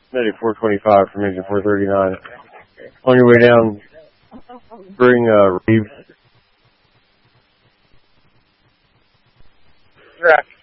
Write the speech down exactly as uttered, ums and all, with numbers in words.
Medic four twenty-five from engine four thirty-nine. On your way down, bring uh, Reeves. Correct.